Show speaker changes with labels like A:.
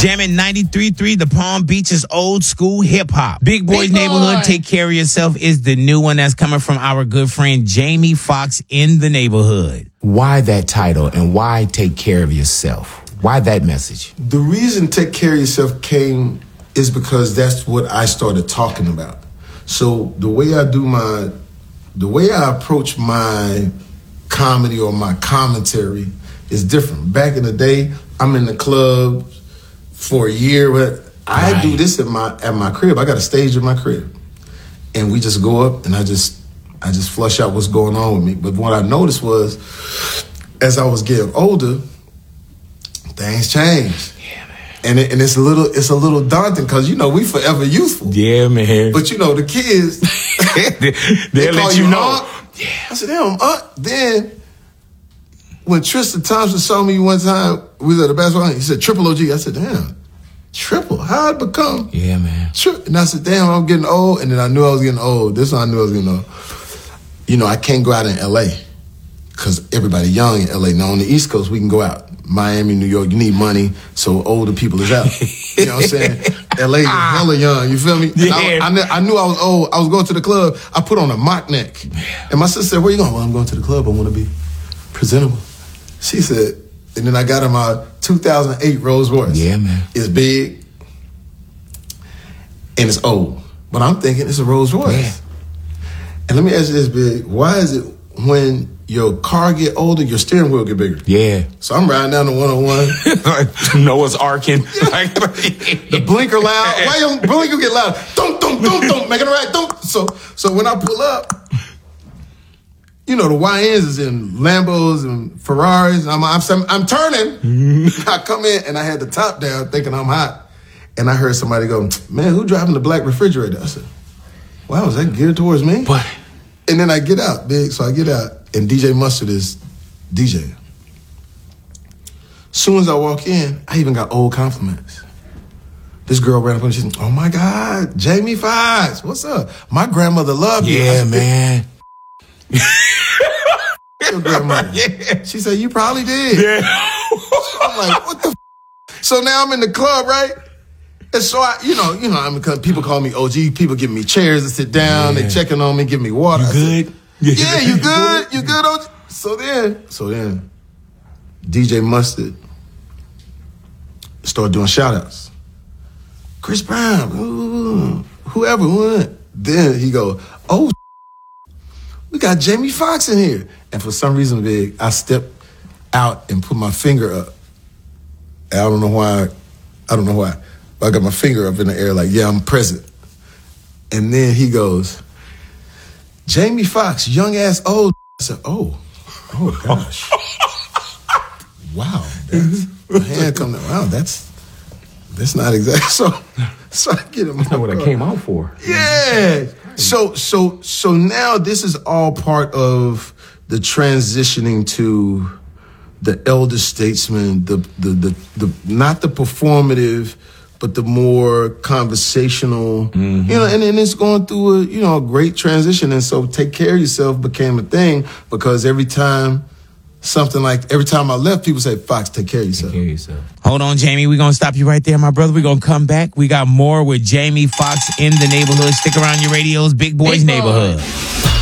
A: Jamming 93.3, the Palm Beaches old school hip hop. Big Boys
B: Big
A: Neighborhood,
B: Boy.
A: Take Care of Yourself is the new one that's coming from our good friend Jamie Foxx in the Neighborhood.
C: Why that title and why Take Care of Yourself? Why that message?
D: The reason Take Care of Yourself came is because that's what I started talking about. So the way I approach my comedy or my commentary is different. Back in the day, I'm in the club for a year, but I do this at my crib. I got a stage in my crib, and we just go up and I just flush out what's going on with me. But what I noticed was, as I was getting older, things changed.
A: Yeah, man.
D: And it's a little daunting because we forever youthful.
A: Yeah, man.
D: But the kids,
A: they'll
D: call
A: let you know.
D: Unc. Yeah. I said, damn, then when Tristan Thompson saw me one time, we was at the basketball game, he said, Triple OG. I said, damn, Triple, how'd it become?
A: Yeah, man.
D: And I said, damn, I'm getting old. And then I knew I was getting old. This one I knew I was getting old. I can't go out in L.A. because everybody young in L.A. Now on the East Coast, we can go out. Miami, New York, you need money, so older people is out. You know what I'm saying? L.A. is hella young, you feel me?
A: Yeah.
D: I knew I was old. I was going to the club. I put on a mock neck. And my sister said, where you going? Well, I'm going to the club. I want to be presentable. She said, and then I got in my 2008 Rolls Royce.
A: Yeah, man.
D: It's big and it's old. But I'm thinking it's a Rolls Royce.
A: Yeah.
D: And let me ask you this, Big. Why is it when your car get older, your steering wheel get bigger?
A: Yeah.
D: So I'm riding down the 101.
A: Noah's arcing.
D: The blinker loud. Why your blinker get loud? Don't, making it right. Don't. So when I pull up, the YNs is in Lambos and Ferraris. And I'm turning. I come in and I had the top down thinking I'm hot. And I heard somebody go, man, who driving the black refrigerator? I said, wow, is that geared towards me?
A: What?
D: And then I get out, Big. So I get out, and DJ Mustard is DJ. Soon as I walk in, I even got old compliments. This girl ran up and she said, oh my God, Jamie Foxx, what's up? My grandmother loved you.
A: Yeah, man.
D: Your grandmother.
A: Yeah.
D: She said, you probably did.
A: Yeah.
D: So I'm like, what the So now I'm in the club, right? And so people call me OG. People giving me chairs to sit down. They checking on me, giving me water.
A: You good?
D: Yeah, you good? You good, OG? So then, DJ Mustard started doing shout-outs. Chris Brown, whoever won. Then he go, oh, we got Jamie Foxx in here. And for some reason, Big, I stepped out and put my finger up. I don't know why. But I got my finger up in the air like, yeah, I'm present. And then he goes, Jamie Foxx, young ass old. I said, oh gosh. Wow. My hand come down. Wow, that's not exactly. So I get him.
C: That's not what I came out for.
D: Yeah. So now this is all part of the transitioning to the elder statesman, the not the performative, but the more conversational, and it's going through a great transition. And so Take Care of Yourself became a thing because every time I left, people say, Fox, take care of yourself.
C: Take care of yourself.
A: Hold on, Jamie. We're going to stop you right there, my brother. We're going to come back. We got more with Jamie Foxx in the Neighborhood. Stick around your radios. Big Boys Neighborhood.